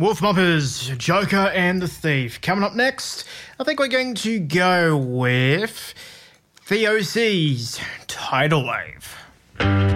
Wolfmoppers, Joker and the Thief. Coming up next, I think we're going to go with the OC's Tidal Wave.